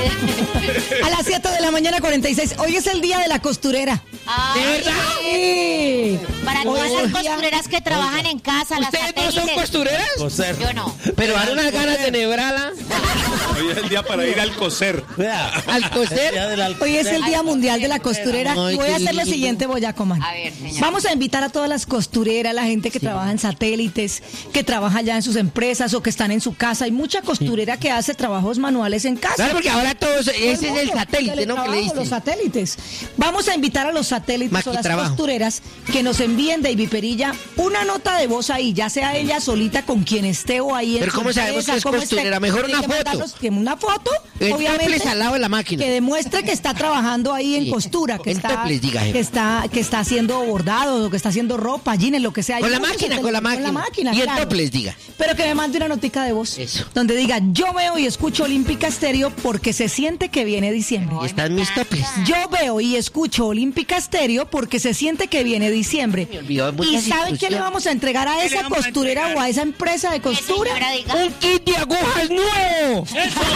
A las 7 de la mañana, 46. Hoy es el día de la costurera. Ay, ¿De verdad? Sí. Para todas las costureras que trabajan en casa, las ¿Ustedes no son satélites. costureras? Coser. Yo no. Pero dan unas ganas de nebrala. Hoy es el día para ir al coser. Al coser. Hoy es el Día Mundial de la Costurera. Ay, Y voy a qué hacer lo lindo. siguiente, Boyacoman. A ver, señor. Vamos a invitar a todas las costureras, la gente que trabaja en satélites, que trabaja ya en sus empresas o que están en su casa. Hay mucha costurera que hace trabajos manuales en casa. Claro, porque ahora todos, ese es el Mundo, satélite, ¿no? Que le teletrabajo, los dicen. satélites. Vamos a invitar a los satélites o las Maquitrabajo. costureras que nos envíen, David Perilla, una nota de voz ahí, ya sea ella solita con quien esté o ahí en Pero su ¿cómo sabemos empresa, que es cómo costurera? esté. Mejor Tiene una que foto. mandarnos- tiene una foto, El obviamente. topless al lado de la máquina. Que demuestre que está trabajando ahí en Sí. costura, que En está, topless, diga, jefe. que está haciendo bordados o que está haciendo ropa, jeans, lo que sea. Con Hay la muchos máquina, satélites, con la máquina. Con la máquina, Y en claro. topless, diga. Pero que me mande una notica de voz. Eso. Donde diga, yo veo y escucho Olímpica Estéreo porque se siente que viene diciembre. Y están mis topless. Yo veo y escucho Olímpica Estéreo porque se siente que viene diciembre. Me olvidó de ¿Y muchas saben qué le instrucciones. vamos a entregar a ¿Qué le esa vamos a costurera entregar? o a esa empresa de costura? Señora, diga. ¡Un kit de agujas nuevo!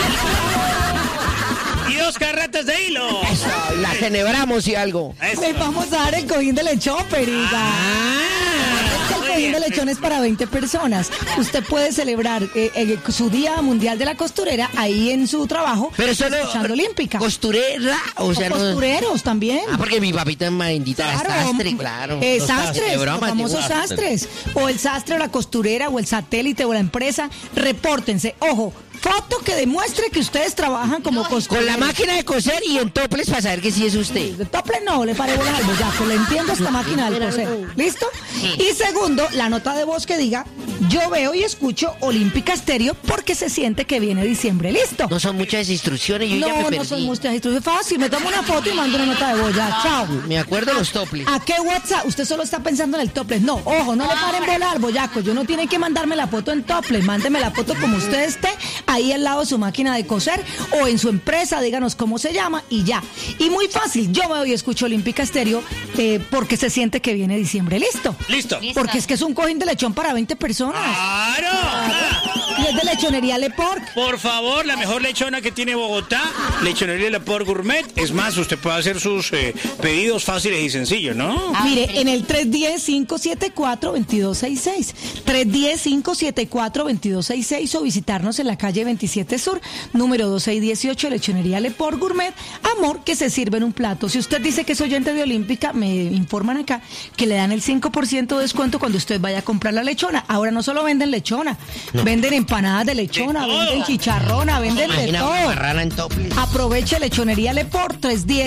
Y 2 carretas de hilo. La cenebramos y algo. Eso. Les vamos a dar el cojín de lechón, periga. El cojín de lechón es para 20 personas. Usted puede celebrar su Día Mundial de la Costurera ahí en su trabajo, Pero eso no. escuchando Olímpica. Costurera, o sea, O no. costureros también. Ah, porque mi papita es bendita era sastre, claro. Sastres, De los broma, famosos digo. sastres. O el sastre o la costurera o el satélite o la empresa. Repórtense. Ojo, foto que demuestre que ustedes trabajan como costureros. Con la máquina de coser y en toples para saber que sí es usted. De tople no, le pare bolas al boyaco, le entiendo esta máquina del coser. ¿Listo? Y segundo, la nota de voz que diga, yo veo y escucho Olímpica Estéreo porque se siente que viene diciembre. ¿Listo? No son muchas instrucciones, yo ya me No, perdí. no son muchas instrucciones. Fácil, me tomo una foto y mando una nota de voz ya. Chao. Me acuerdo de los toples. ¿A qué WhatsApp? Usted solo está pensando en el topless. No, ojo, no le paren bola al boyaco. Yo no tiene que mandarme la foto en topless. Mándeme la foto como usted esté, ahí al lado de su máquina de coser o en su empresa, díganos cómo se llama y ya. Y muy fácil, yo veo y escucho Olímpica Estéreo porque se siente que viene diciembre. ¿Listo? Listo. Listo. Porque es que es un cojín de lechón para 20 personas. ¡Claro! Y es de lechonería Le Porc. Por favor, la mejor lechona que tiene Bogotá, Lechonería Le Porc Gourmet. Es más, usted puede hacer sus pedidos fáciles y sencillos, ¿no? Mire, en el 310-574-2266. 310-574-2266 o visitarnos en la calle 27 Sur, número 2618, Lechonería Le Porc Gourmet. Amor, que se sirve en un plato. Si usted dice que es oyente de Olímpica, me informan acá que le dan el 5% de descuento cuando usted vaya a comprar la lechona. Ahora no solo venden lechona, venden empanadas de lechona, De todo. venden chicharrona, venden de Imagina una todo. marrana en toples. Aproveche Lechonería Le Porc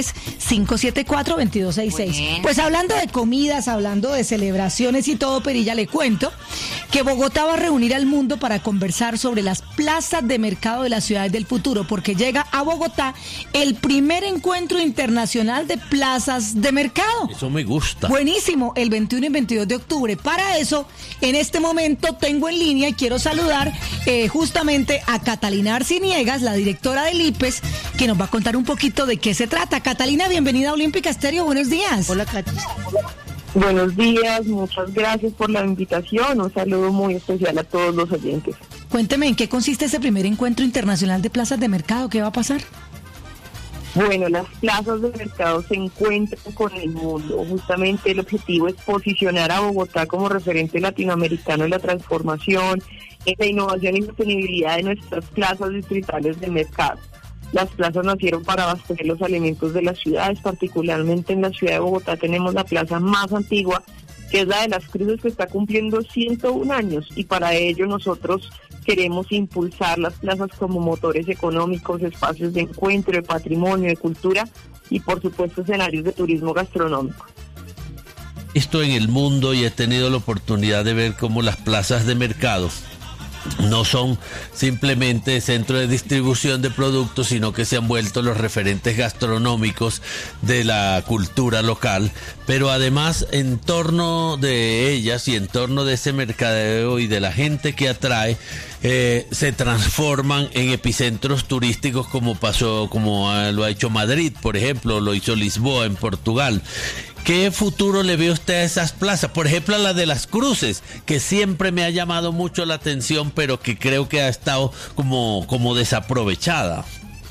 310-574-2266. Bueno. Pues hablando de comidas, hablando de celebraciones y todo, Perilla, le cuento que Bogotá va a reunir al mundo para conversar sobre las plazas de mercado de las ciudades del futuro, porque llega a Bogotá el primer encuentro internacional de plazas de mercado. Eso me gusta. Buenísimo, el 21 y 22 de octubre. Para eso, en este momento tengo en línea y quiero saludar justamente a Catalina Arciniegas, la directora del IPES, que nos va a contar un poquito de qué se trata. Catalina, bienvenida a Olímpica Estéreo, buenos días. Hola, Katy. Buenos días, muchas gracias por la invitación. Un saludo muy especial a todos los oyentes. Cuénteme, ¿en qué consiste ese primer encuentro internacional de plazas de mercado? ¿Qué va a pasar? Bueno, las plazas de mercado se encuentran con el mundo. Justamente el objetivo es posicionar a Bogotá como referente latinoamericano en la transformación, en la innovación y sostenibilidad de nuestras plazas distritales de mercado. Las plazas nacieron para abastecer los alimentos de las ciudades, particularmente en la ciudad de Bogotá tenemos la plaza más antigua, que es la de Las Cruces, que está cumpliendo 101 años, y para ello nosotros queremos impulsar las plazas como motores económicos, espacios de encuentro, de patrimonio, de cultura y por supuesto escenarios de turismo gastronómico. Esto en el mundo y he tenido la oportunidad de ver cómo las plazas de mercado no son simplemente centros de distribución de productos, sino que se han vuelto los referentes gastronómicos de la cultura local, pero además en torno de ellas y en torno de ese mercadeo y de la gente que atrae, se transforman en epicentros turísticos como lo ha hecho Madrid, por ejemplo, lo hizo Lisboa en Portugal. ¿Qué futuro le ve usted a esas plazas? Por ejemplo, a la de Las Cruces, que siempre me ha llamado mucho la atención, pero que creo que ha estado como desaprovechada.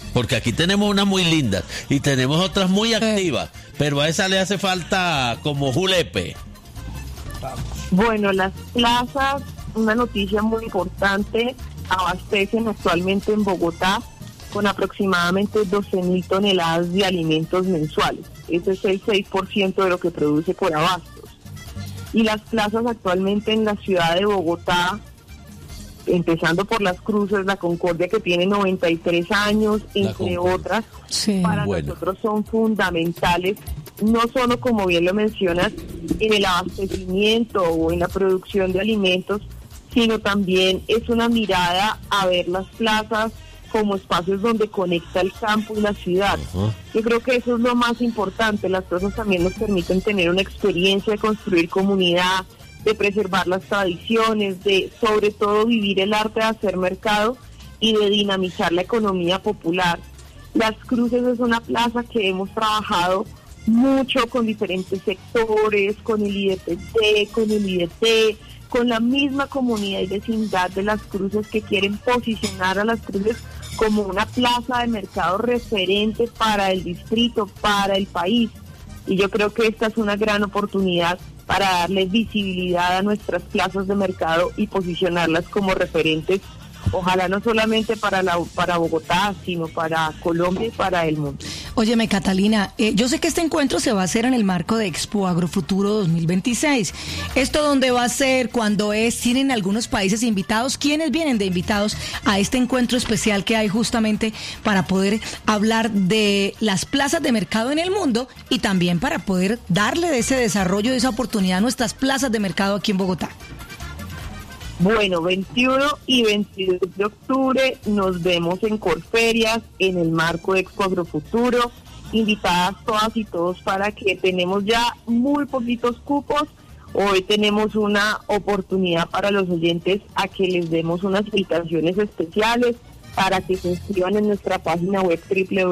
Porque aquí tenemos unas muy lindas y tenemos otras muy activas, pero a esa le hace falta como julepe. Bueno, las plazas, una noticia muy importante, abastecen actualmente en Bogotá con aproximadamente 12.000 toneladas de alimentos mensuales. Ese es el 6% de lo que produce por abastos. Y las plazas actualmente en la ciudad de Bogotá, empezando por Las Cruces, La Concordia, que tiene 93 años, entre otras, para nosotros son fundamentales, no solo, como bien lo mencionas, en el abastecimiento o en la producción de alimentos, sino también es una mirada a ver las plazas como espacios donde conecta el campo y la ciudad. Yo creo que eso es lo más importante. Las plazas también nos permiten tener una experiencia de construir comunidad, de preservar las tradiciones, de sobre todo vivir el arte de hacer mercado y de dinamizar la economía popular. Las Cruces es una plaza que hemos trabajado mucho con diferentes sectores, con el IDPC, con el IDT, con la misma comunidad y vecindad de Las Cruces, que quieren posicionar a Las Cruces como una plaza de mercado referente para el distrito, para el país. Y yo creo que esta es una gran oportunidad para darle visibilidad a nuestras plazas de mercado y posicionarlas como referentes, ojalá no solamente para Bogotá, sino para Colombia y para el mundo. Óyeme, Catalina, yo sé que este encuentro se va a hacer en el marco de Expo Agrofuturo 2026. ¿Esto dónde va a ser? ¿Cuándo es? ¿Tienen algunos países invitados? ¿Quiénes vienen de invitados a este encuentro especial que hay justamente para poder hablar de las plazas de mercado en el mundo y también para poder darle de ese desarrollo, de esa oportunidad a nuestras plazas de mercado aquí en Bogotá? Bueno, 21 y 22 de octubre nos vemos en Corferias, en el marco de Expo Agrofuturo. Invitadas todas y todos para que tenemos ya muy poquitos cupos. Hoy tenemos una oportunidad para los oyentes a que les demos unas invitaciones especiales para que se inscriban en nuestra página web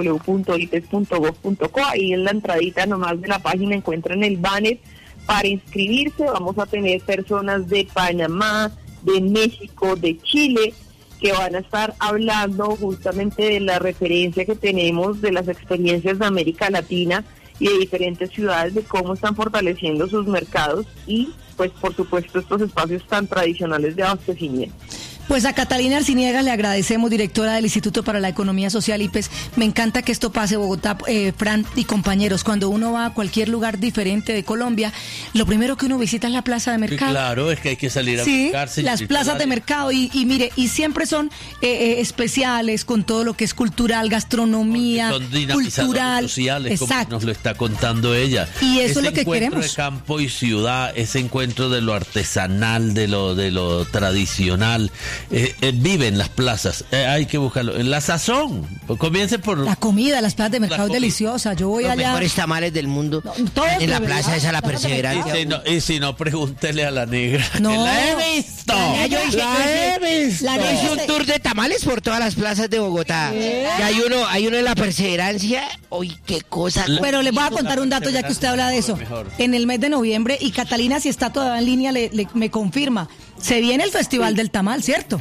www.ites.gov.co. Ahí en la entradita nomás de la página encuentran el banner para inscribirse. Vamos a tener personas de Panamá, de México, de Chile, que van a estar hablando justamente de la referencia que tenemos de las experiencias de América Latina y de diferentes ciudades, de cómo están fortaleciendo sus mercados y, pues, por supuesto, estos espacios tan tradicionales de abastecimiento. Pues a Catalina Arciniegas le agradecemos, directora del Instituto para la Economía Social IPES. Me encanta que esto pase, Bogotá, Fran y compañeros. Cuando uno va a cualquier lugar diferente de Colombia, lo primero que uno visita es la plaza de mercado. Claro, es que hay que salir a buscarse. Las plazas de mercado y mire, y siempre son especiales con todo lo que es cultural, gastronomía, son dinamizadores sociales, como nos lo está contando ella. Y eso es lo que Ese queremos. encuentro de campo y ciudad, ese encuentro de lo artesanal, de lo tradicional. Vive en las plazas, hay que buscarlo. En la sazón, pues comience por la comida, las plazas de mercado es deliciosa. Yo voy los allá. Los mejores tamales del mundo. En la plaza esa La Perseverancia. Y si no, pregúntele a la negra. No, la he visto. La he visto. Hice un tour de tamales por todas las plazas de Bogotá. Y hay uno en La Perseverancia. Uy, qué cosa. Pero les voy a contar un dato ya que usted habla de eso. En el mes de noviembre, y Catalina, si está todavía en línea, me confirma. Se viene el Festival del Tamal, ¿cierto?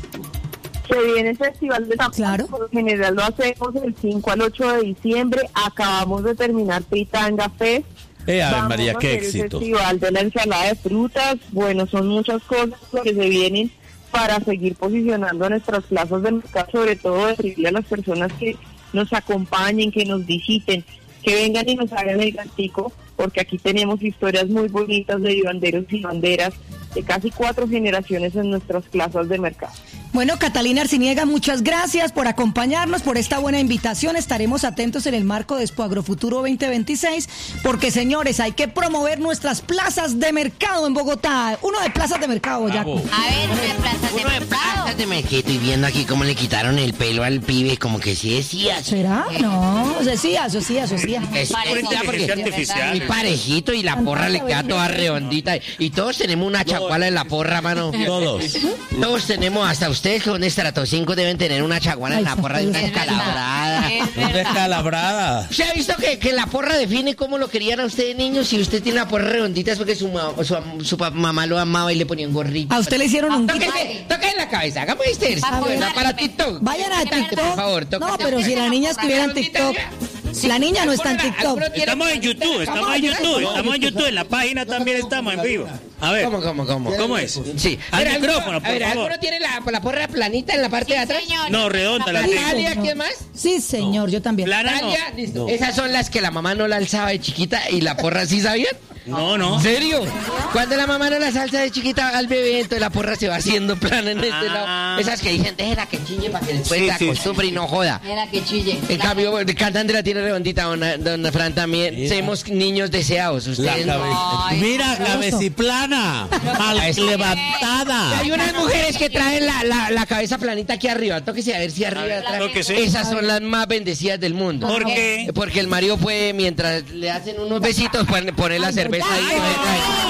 Se viene el Festival del Tamal. Claro. Por lo general lo hacemos del 5 al 8 de diciembre. Acabamos de terminar Pitanga Fest. María, qué éxito. El Festival de la ensalada de frutas. Bueno, son muchas cosas que se vienen para seguir posicionando a nuestras plazas de mercado, sobre todo decirle a las personas que nos acompañen, que nos visiten, que vengan y nos hagan el gantico, porque aquí tenemos historias muy bonitas de vivanderos y banderas de casi 4 generaciones en nuestras plazas de mercado. Bueno, Catalina Arciniegas, muchas gracias por acompañarnos, por esta buena invitación. Estaremos atentos en el marco de Expo Agrofuturo 2026, porque, señores, hay que promover nuestras plazas de mercado en Bogotá. Uno de plazas de mercado, Boyaco. A ver, uno de plazas de mercado. Estoy viendo aquí cómo le quitaron el pelo al pibe, como que sí decía. ¿Será? No, decía. Es artificial. muy parejito y la porra le queda toda redondita. Y todos tenemos una chacuala en la porra, mano. Todos tenemos, hasta ustedes con Estrato 5 deben tener una chaguana en la porra de una escalabrada. descalabrada. ¿Usted ha visto que la porra define cómo lo querían a usted de niño? Si usted tiene una porra redondita es porque su mamá lo amaba y le ponía un gorrito. A usted le hicieron un Toque en la cabeza, hagamos esto. Para TikTok. Vayan a TikTok. Por favor, no, pero si la niña estuviera en TikTok. La niña no está en TikTok. Estamos en YouTube, en la página también estamos en vivo. A ver. ¿Cómo? ¿Cómo es? Sí. Al micrófono, por favor. ¿Alguno tiene la porra planita en la parte de atrás? Señor. No, redonda la tengo. ¿Talia? ¿Quién más? Sí, señor, yo también. Plana no. Talia, listo. Esas son las que la mamá no la alzaba de chiquita y la porra sí sabían. No. ¿En serio? Cuando la mamá no la alza de chiquita al bebé, entonces la porra se va haciendo plana en este lado. Esas que dicen, déjela que chille para que después se acostumbre y no joda. Era que chille. En cambio, el cantante la tiene redondita, don Fran también. Mira. Somos niños deseados. Ustedes no. Mira, cabeciplana, mal levantada. Hay unas mujeres que traen la cabeza planita aquí arriba. Tóquese a ver si arriba atrás. tóquese. Esas son las más bendecidas del mundo. ¿Por qué? Porque el marido puede, mientras le hacen unos besitos, poner la cerveza ahí.